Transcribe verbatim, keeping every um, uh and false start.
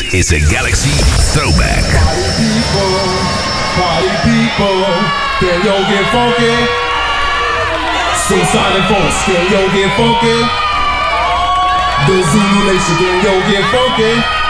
This is a Galaxy Throwback. Party people, party people, can yo get funky? Swing Sonic folks, can yo get funky? The Zulu Nation, can yo get funky?